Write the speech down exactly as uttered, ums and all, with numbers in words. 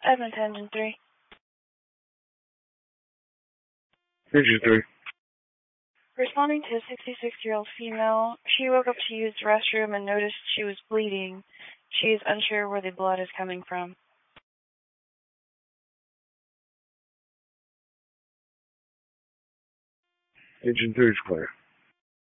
Edmonton, Engine three. Engine three. Responding to a sixty-six-year-old female, she woke up to use the restroom and noticed she was bleeding. She is unsure where the blood is coming from. Engine three is clear.